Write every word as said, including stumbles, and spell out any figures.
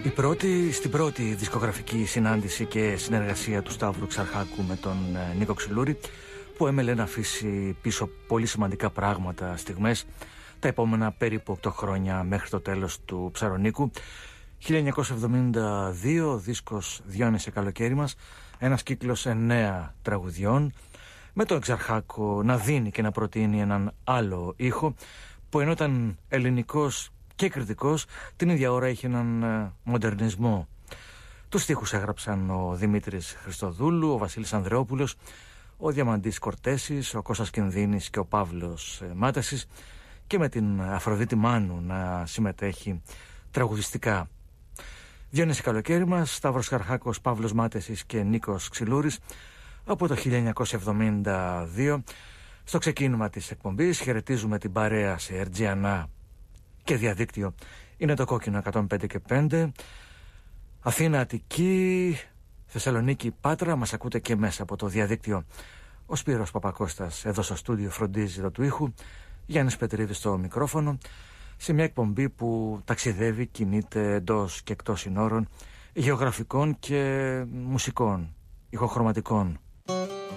Η πρώτη, στην πρώτη δισκογραφική συνάντηση και συνεργασία του Σταύρου Ξαρχάκου με τον Νίκο Ξυλούρη, που έμελε να αφήσει πίσω πολύ σημαντικά πράγματα, στιγμές, τα επόμενα περίπου οκτώ χρόνια μέχρι το τέλος του Ψαρονίκου. χίλια εννιακόσια εβδομήντα δύο, δίσκος «Διόνυσε καλοκαίρι μας», ένας κύκλος εννέα τραγουδιών, με τον Ξαρχάκο να δίνει και να προτείνει έναν άλλο ήχο, που ενώ ήταν ελληνικός και κριτικός, την ίδια ώρα είχε έναν μοντερνισμό. Τους στίχους έγραψαν ο Δημήτρης Χριστοδούλου, ο Βασίλης Ανδρεόπουλος, ο Διαμαντής Κορτέσης, ο Κώστας Κινδύνης και ο Παύλος Μάτασης, και με την Αφροδίτη Μάνου να συμμετέχει τραγουδιστικά. Διόνυσε καλοκαίρι μας, Σταύρος Ξαρχάκος, Παύλος Μάτασης και Νίκος Ξυλούρης, από το χίλια εννιακόσια εβδομήντα δύο. Στο ξεκίνημα της εκπομπής χαιρετίζουμε την παρέα σε Ερτζιανά και διαδίκτυο. Είναι το Κόκκινο εκατόν πέντε και πέντε. Αθήνα, Αττική, Θεσσαλονίκη, Πάτρα. Μας ακούτε και μέσα από το διαδίκτυο. Ο Σπύρος Παπακώστας εδώ στο στούντιο φροντίζει το του ήχου, Γιάννης Πετρίδης στο μικρόφωνο, σε μια εκπομπή που ταξιδεύει, κινείται εντός και εκτός συνόρων, γεωγραφικών και μουσικών, ηχοχρωματικών.